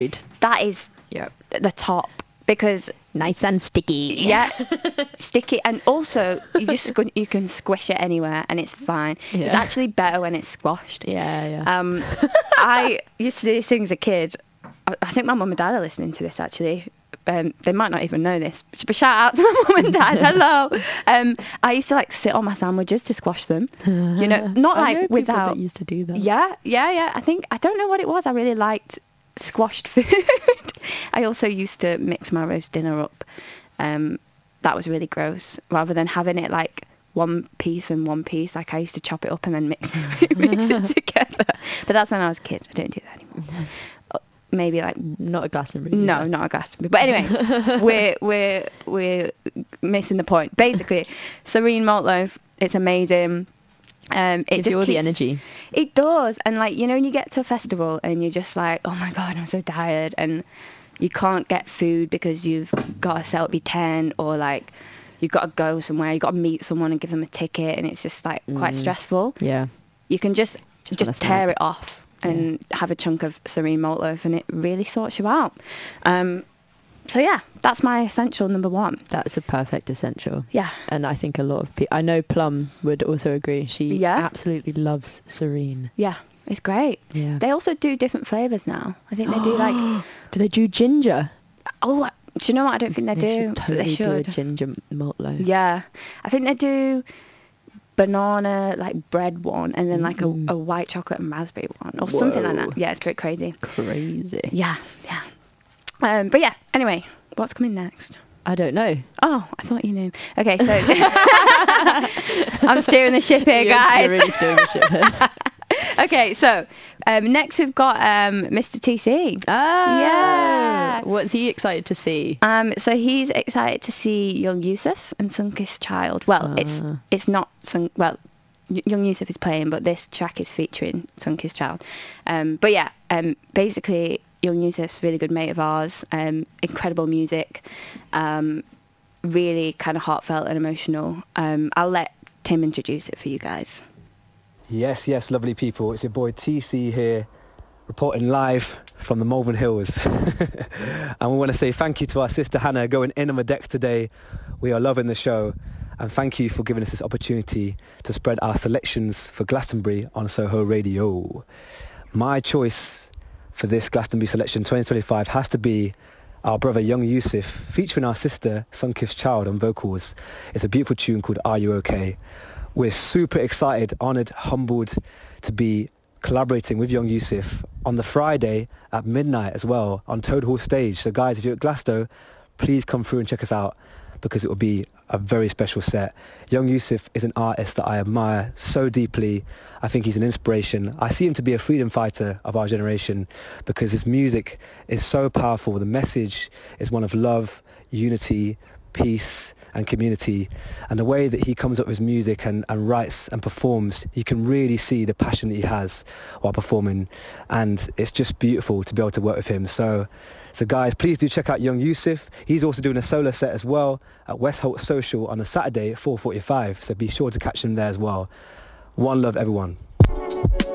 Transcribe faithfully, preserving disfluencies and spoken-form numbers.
That is Yep. the top because Nice and sticky. yeah, sticky, and also you just squ- you can squish it anywhere and it's fine. It's Yeah. actually better when it's squashed. Yeah, yeah. Um, I used to do these things as a kid. I, I think my mum and dad are listening to this actually. Um, they might not even know this, but shout out to my mum and dad. Hello. Um, I used to like sit on my sandwiches to squash them. You know, not I like know people without. that used to do that. Yeah, yeah, yeah. I think I don't know what it was. I really liked squashed food. I also used to mix my roast dinner up. Um, that was really gross. Rather than having it like one piece and one piece, like I used to chop it up and then mix it, mix it together. But that's when I was a kid. I don't do that anymore. Uh, Maybe like Not a Glastonbury. no, either. not a Glastonbury. But anyway, we're we're we're missing the point. Basically, Serene malt loaf. It's amazing. Um, it Gives just you all the keeps- energy. It does, and like you know, when you get to a festival and you're just like, oh my god, I'm so tired, and you can't get food because you've got to set up your tent, or like you've got to go somewhere, you've got to meet someone and give them a ticket, and it's just like quite Mm. stressful. Yeah. You can just Just just, want a tear snack. it off and have a chunk of Serene malt loaf, and it really sorts you out. Um, so yeah, that's my essential number one. That's a perfect essential. Yeah. And I think a lot of people, I know Plum would also agree. She Yeah? absolutely loves Serene. Yeah, it's great. Yeah. They also do different flavours now. I think they do like, Do they do ginger? oh, do you know what? I don't think they, do. Should but totally they should. do a ginger malt loaf. Yeah, I think they do banana like bread one, and then like a, Mm. a white chocolate and raspberry one, or something like Whoa. that. Yeah, it's a bit crazy. Crazy. Yeah, yeah. Um, but yeah, anyway, what's coming next? I don't know. Oh, I thought you knew. Okay, so I'm steering the ship here, You're- guys. You're really steering the ship here. Okay, so um, next we've got um, Mister T C. Ah, Yeah. What's he excited to see? Um, so he's excited to see Young Yusuf and Sunkissed Child. Well, it's Ah. it's not Sun. Well, Y- Young Yusuf is playing, but this track is featuring Sunkissed Child. Um, but yeah, um, basically Young Yusuf's a really good mate of ours. Um, incredible music, um, really kind of heartfelt and emotional. Um, I'll let Tim introduce it for you guys. Yes, yes, lovely people. It's your boy T C here, reporting live from the Malvern Hills. And we want to say thank you to our sister Hannah going in on the decks today. We are loving the show. And thank you for giving us this opportunity to spread our selections for Glastonbury on Soho Radio. My choice for this Glastonbury selection twenty twenty-five has to be our brother Young Yusuf, featuring our sister Sunkissed Child on vocals. It's a beautiful tune called Are You OK? We're super excited, honoured, humbled to be collaborating with Young Yusuf on the Friday at midnight as well on Toad Hall stage. So guys, if you're at Glasgow, please come through and check us out because it will be a very special set. Young Yusuf is an artist that I admire so deeply. I think he's an inspiration. I see him to be a freedom fighter of our generation because his music is so powerful. The message is one of love, unity, peace and community, and the way that he comes up with his music and, and writes and performs, you can really see the passion that he has while performing, and it's just beautiful to be able to work with him. So so guys, please do check out Young Yusuf. He's also doing a solo set as well at Westholt Social on a Saturday at four forty-five, so be sure to catch him there as well. One love, everyone.